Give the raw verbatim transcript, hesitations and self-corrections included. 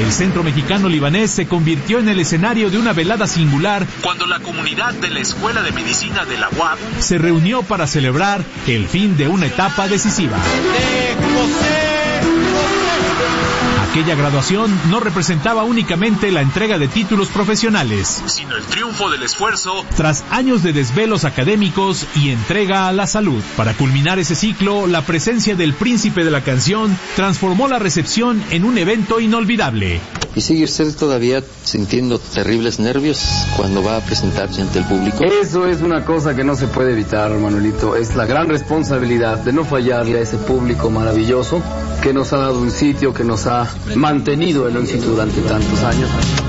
El centro mexicano-libanés se convirtió en el escenario de una velada singular cuando la comunidad de la Escuela de Medicina de la U A B se reunió para celebrar el fin de una etapa decisiva. Aquella graduación no representaba únicamente la entrega de títulos profesionales, sino el triunfo del esfuerzo tras años de desvelos académicos y entrega a la salud. Para culminar ese ciclo, la presencia del príncipe de la canción transformó la recepción en un evento inolvidable. ¿Y sigue usted todavía sintiendo terribles nervios cuando va a presentarse ante el público? Eso es una cosa que no se puede evitar, Manuelito. Es la gran responsabilidad de no fallarle a ese público maravilloso que nos ha dado un sitio, que nos ha mantenido el éxito durante tantos años.